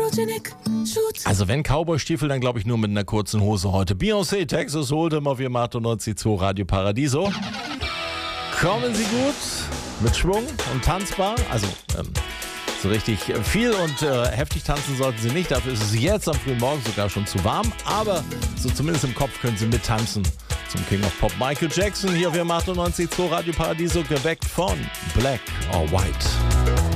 Also wenn Cowboy-Stiefel, dann glaube ich nur mit einer kurzen Hose heute. Beyoncé, Texas Hold'em auf Ihrem 98.2 Radio Paradiso. Kommen Sie gut, mit Schwung und tanzbar. Also so richtig viel und heftig tanzen sollten Sie nicht. Dafür ist es jetzt am frühen Morgen sogar schon zu warm. Aber so zumindest im Kopf können Sie mittanzen zum King of Pop Michael Jackson. Hier auf Ihrem 98.2 Radio Paradiso, geweckt von Black or White.